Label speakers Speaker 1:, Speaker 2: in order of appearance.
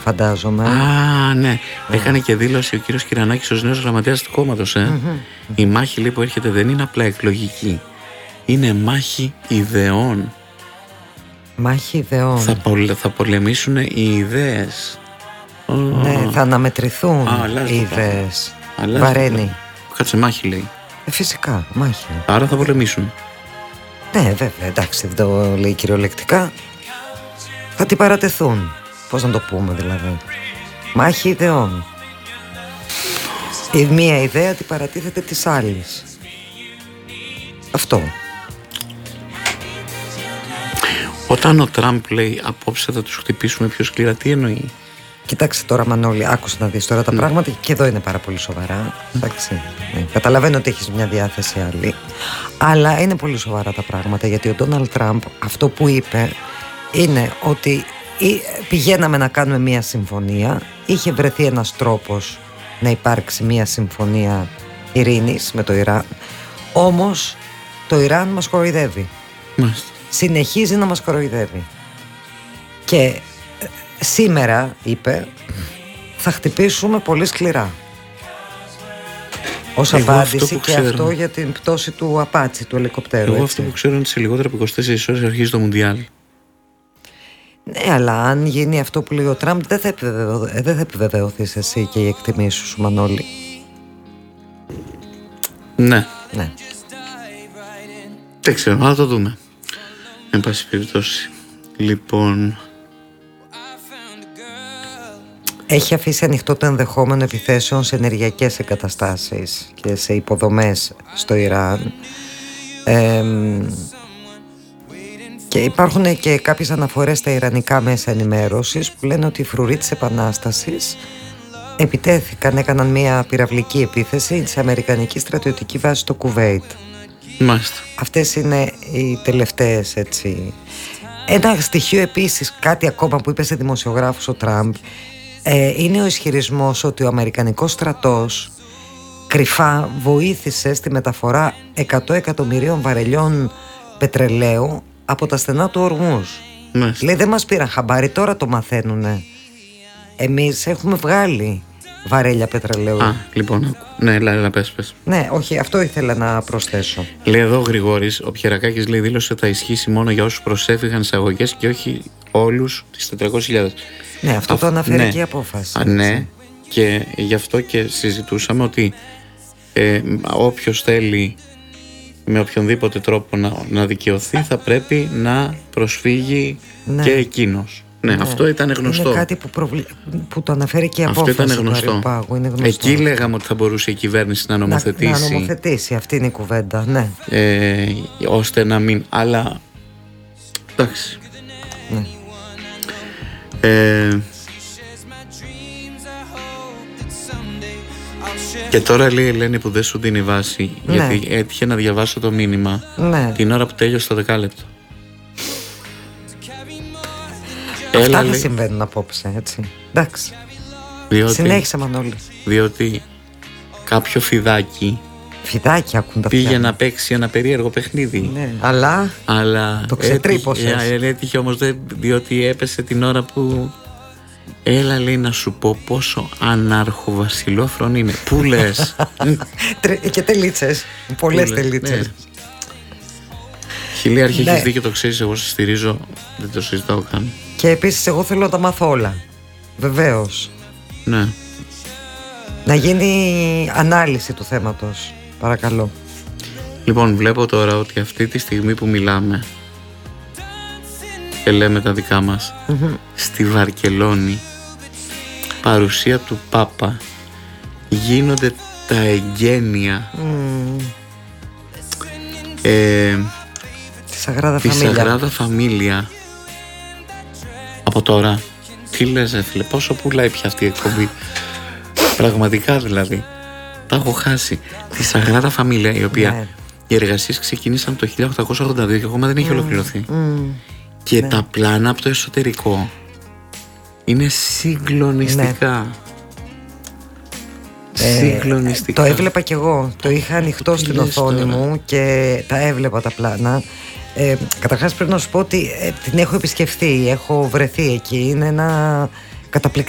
Speaker 1: φαντάζομαι.
Speaker 2: Α, ναι. Έκανε και δήλωση ο κύριος Κυρανάκης ως νέος γραμματέας του κόμματος. Η μάχη λέει που έρχεται δεν είναι απλά εκλογική. Είναι μάχη ιδεών.
Speaker 1: Μάχη ιδεών.
Speaker 2: Θα πολεμήσουν οι ιδέες.
Speaker 1: Ναι, θα αναμετρηθούν οι ιδέες. Βαραίνει.
Speaker 2: Κάτσε, μάχη λέει.
Speaker 1: Φυσικά, μάχη.
Speaker 2: Άρα θα πολεμήσουν.
Speaker 1: Ναι, βέβαια, εντάξει, δεν το λέει κυριολεκτικά. Θα την παρατεθούν. Πώς να το πούμε δηλαδή. Μάχη ιδεών. Η μία ιδέα την παρατίθεται της άλλης. Αυτό.
Speaker 2: Όταν ο Τραμπ λέει απόψε θα τους χτυπήσουμε πιο σκληρά, τι εννοεί?
Speaker 1: Κοιτάξτε τώρα, Μανώλη, άκουσα να δεις τώρα τα πράγματα και εδώ είναι πάρα πολύ σοβαρά. Εντάξει, ναι. Καταλαβαίνω ότι έχεις μια διάθεση άλλη, αλλά είναι πολύ σοβαρά τα πράγματα, γιατί ο Ντόναλντ Τραμπ αυτό που είπε είναι ότι πηγαίναμε να κάνουμε μια συμφωνία, είχε βρεθεί ένας τρόπος να υπάρξει μια συμφωνία ειρήνης με το Ιράν, όμως το Ιράν μας κοροϊδεύει. Συνεχίζει να μας κοροϊδεύει. Και σήμερα, είπε, θα χτυπήσουμε πολύ σκληρά. Ως απάντηση και αυτό για την πτώση του Απάτσι, του ελικοπτέρου.
Speaker 2: Εγώ αυτό που ξέρω είναι ότι σε λιγότερο από 24 ώρες αρχίζει το Μουντιάλ.
Speaker 1: Ναι, αλλά αν γίνει αυτό που λέει ο Τραμπ, δεν θα επιβεβαιωθείς εσύ και οι εκτιμήσεις σου, Μανώλη.
Speaker 2: Ναι.
Speaker 1: Ναι.
Speaker 2: Δεν ξέρω, θα το δούμε. Εν πάση περιπτώσει. Λοιπόν,
Speaker 1: έχει αφήσει ανοιχτό το ενδεχόμενο επιθέσεων σε ενεργειακές εγκαταστάσεις και σε υποδομές στο Ιράν. Και υπάρχουν και κάποιες αναφορές στα ιρανικά μέσα ενημέρωσης που λένε ότι οι φρουροί της Επανάστασης επιτέθηκαν, έκαναν μια πυραυλική επίθεση σε αμερικανική στρατιωτική βάση στο Κουβέιτ.
Speaker 2: Μάλιστα.
Speaker 1: Αυτές είναι οι τελευταίες, έτσι. Ένα στοιχείο επίσης, κάτι ακόμα που είπε σε δημοσιογράφους ο Τραμπ, είναι ο ισχυρισμός ότι ο αμερικανικός στρατός κρυφά βοήθησε στη μεταφορά 100 εκατομμυρίων βαρελιών πετρελαίου από τα στενά του Ορμούζ. Λέει, δεν μας πήραν χαμπάρι, τώρα το μαθαίνουνε. Εμείς έχουμε βγάλει βαρέλια πετρελαίου.
Speaker 2: Λοιπόν, ναι, έλα, πες.
Speaker 1: Ναι, όχι, αυτό ήθελα να προσθέσω.
Speaker 2: Λέει εδώ ο Γρηγόρης, ο Πιερακάκης λέει δήλωσε ότι θα ισχύσει μόνο για όσους προσέφηγαν εισαγωγές και όχι όλους τις 400.000.
Speaker 1: Ναι, αυτό το αναφέρει και η απόφαση.
Speaker 2: Ναι, και γι' αυτό και συζητούσαμε ότι όποιος θέλει με οποιονδήποτε τρόπο να δικαιωθεί θα πρέπει να προσφύγει και εκείνος. Ναι, αυτό ήταν γνωστό.
Speaker 1: Είναι κάτι που το αναφέρει και η απόφαση.
Speaker 2: Αυτό ήταν γνωστό.
Speaker 1: Είναι γνωστό.
Speaker 2: Εκεί λέγαμε ότι θα μπορούσε η κυβέρνηση να νομοθετήσει.
Speaker 1: Να νομοθετήσει, αυτή είναι η κουβέντα, ναι.
Speaker 2: Ώστε να μην. Αλλά. Εντάξει.
Speaker 1: Ναι.
Speaker 2: Και τώρα λέει η Ελένη που δεν σου δίνει βάση, γιατί έτυχε να διαβάσω το μήνυμα την ώρα που τέλειωσε το δεκάλεπτο.
Speaker 1: Αυτά θα συμβαίνουν απόψε, έτσι. Εντάξει. Συνέχισε, Μανώλη.
Speaker 2: Διότι κάποιο φιδάκι πήγε να παίξει ένα περίεργο παιχνίδι.
Speaker 1: Ναι, αλλά το ξετρύπωσες.
Speaker 2: Έτυχε όμως διότι έπεσε την ώρα που. Έλα, λέει, να σου πω πόσο αναρχοβασιλόφρον είναι. Πού λες?
Speaker 1: Και τελίτσες. Πολλές τελίτσες.
Speaker 2: Ναι. Χιλιάρχη, έχεις δίκιο, το ξέρεις, εγώ σε στηρίζω. Δεν το συζητάω καν.
Speaker 1: Και επίσης εγώ θέλω να τα μάθω όλα. Βεβαίως.
Speaker 2: Ναι.
Speaker 1: Να γίνει ανάλυση του θέματος. Παρακαλώ.
Speaker 2: Λοιπόν, βλέπω τώρα ότι αυτή τη στιγμή που μιλάμε και λέμε τα δικά μας, στη Βαρκελόνη, παρουσία του Πάπα, γίνονται τα εγγένεια
Speaker 1: τη Σαγράδα Φαμίλια.
Speaker 2: Από τώρα. Τι λες, φίλε, πόσο πουλάει πια αυτή η εκπομπή? Πραγματικά δηλαδή. Τα έχω χάσει. Τη Σαγράδα Φαμίλια, η οποία οι εργασίες ξεκίνησαν το 1882 και ακόμα δεν έχει ολοκληρωθεί. Και τα πλάνα από το εσωτερικό είναι συγκλονιστικά. Συγκλονιστικά.
Speaker 1: Το έβλεπα κι εγώ. Το είχα ανοιχτό στην οθόνη μου και τα έβλεπα τα πλάνα. Καταρχάς πρέπει να σου πω ότι την έχω επισκεφθεί, έχω βρεθεί εκεί. Είναι ένα καταπληκτικό